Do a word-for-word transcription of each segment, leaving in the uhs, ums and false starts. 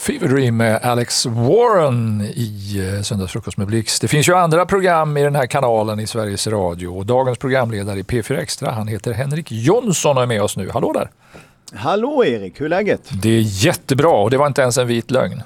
Fever Dream med Alex Warren i Söndagsfrukost med Blix. Det finns ju andra program i den här kanalen i Sveriges Radio. Och dagens programledare i P fyra Extra, han heter Henrik Jonsson och är med oss nu. Hallå där! Hallå Erik, hur är läget? Det är jättebra och det var inte ens en vit lögn.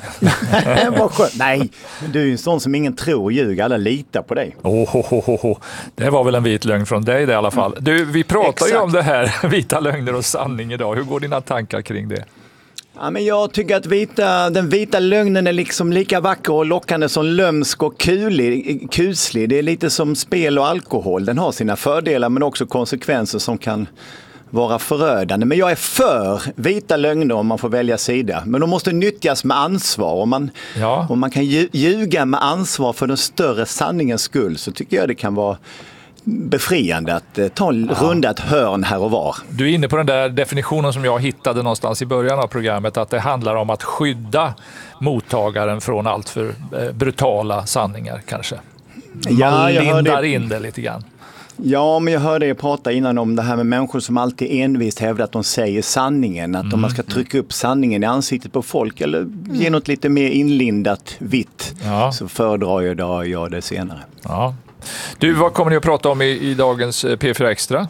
Vad skönt. Nej, du är ju en sån som ingen tror och ljuger. Alla litar på dig. Oh, oh, oh, oh. Det var väl en vit lögn från dig i alla fall. Du, vi pratar Exakt. ju om det här, vita lögner och sanning idag. Hur går dina tankar kring det? Ja, men jag tycker att vita, den vita lögnen är liksom lika vacker och lockande som lömsk och kulig, kuslig. Det är lite som spel och alkohol. Den har sina fördelar men också konsekvenser som kan vara förödande. Men jag är för vita lögner om man får välja sida. Men de måste nyttjas med ansvar. Om man, ja. om man kan ljuga med ansvar för den större sanningens skull så tycker jag det kan vara befriande att eh, ta en ja. runda ett hörn här och var. Du är inne på den där definitionen som jag hittade någonstans i början av programmet, att det handlar om att skydda mottagaren från allt för eh, brutala sanningar kanske. Man ja, jag lindar det. in det lite grann. Ja, men jag hörde er prata innan om det här med människor som alltid envist hävdar att de säger sanningen. Att mm. om man ska trycka upp sanningen i ansiktet på folk eller mm. ge något lite mer inlindat vitt ja. så föredrar jag, då, jag det senare. Ja. Du, vad kommer ni att prata om i, i dagens P fyra Extra?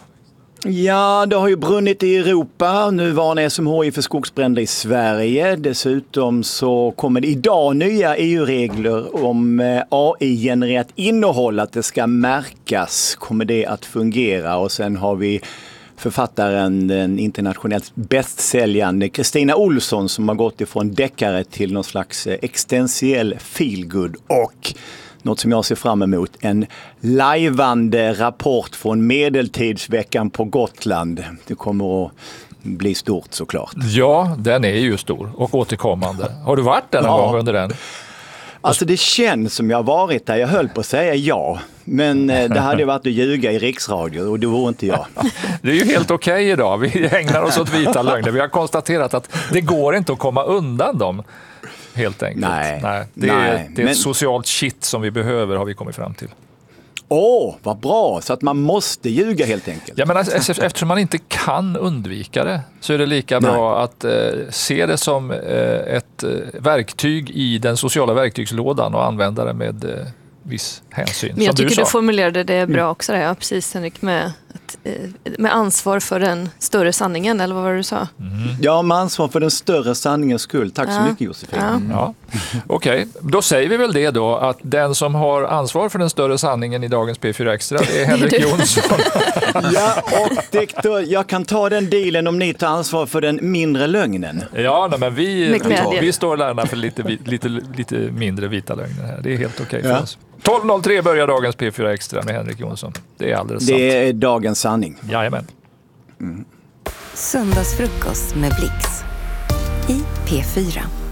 Ja, det har ju brunnit i Europa. Nu varnar S M H I för skogsbränder i Sverige. Dessutom så kommer det idag nya E U-regler om A I-genererat innehåll. Att det ska märkas. Kommer det att fungera? Och sen har vi författaren, den internationellt bästsäljande Kristina Olsson som har gått ifrån deckare till någon slags existentiell feelgood och något som jag ser fram emot, en lajvande rapport från medeltidsveckan på Gotland. Det kommer att bli stort såklart. Ja, den är ju stor och återkommande. Har du varit där någon ja. gång under den? Alltså det känns som jag har varit där. Jag höll på att säga ja. Men det hade varit att ljuga i riksradio och det vore inte jag. Det är ju helt okej okay idag. Vi ägnar oss åt vita lögner. Vi har konstaterat att det går inte att komma undan dem. Helt enkelt. Nej, Nej, det nej, är, det är men... ett socialt shit som vi behöver, har vi kommit fram till. Åh, oh, vad bra. Så att man måste ljuga helt enkelt. Ja, men eftersom man inte kan undvika det så är det lika nej. bra att eh, se det som eh, ett eh, verktyg i den sociala verktygslådan och använda det med eh, viss hänsyn. Men jag tycker du, du formulerade det bra också där, ja, precis Henrik, med, att, med ansvar för den större sanningen, eller vad var det du sa? Mm. Ja, med ansvar för den större sanningens skull. Tack ja. så mycket Josefin. Ja. Mm. Ja. Okej, okay. Då säger vi väl det då, att den som har ansvar för den större sanningen i dagens P fyra Extra, det är Henrik Jonsson. Ja, och det, då, jag kan ta den dealen om ni tar ansvar för den mindre lögnen. Ja, nej, men vi, vi står lärarna för lite, lite, lite mindre vita lögner här. Det är helt okej okay för ja. oss. tolv noll tre börjar dagens P fyra Extra med Henrik Jonsson. Det är alldeles sant. Det är dagens sanning. Jajamän. Mm. Söndagsfrukost med Blix i P fyra.